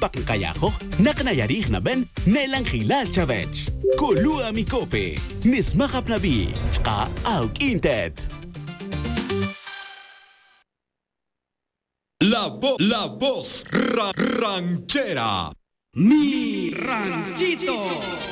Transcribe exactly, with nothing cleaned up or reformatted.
Pakkayaho, Naknayarih na ben, Nelang Hilal Chavech. Kulua Mikope, Nismakap Nabi, Chka Auk Intet. La, vo la voz ra ranchera. Mi ranchito.